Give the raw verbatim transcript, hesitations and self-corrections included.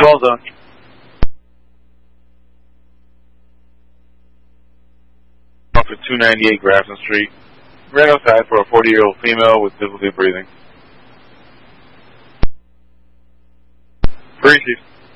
All done. Off at two ninety-eight Grafton Street. Right outside for a forty-year-old female with difficulty breathing. Precies.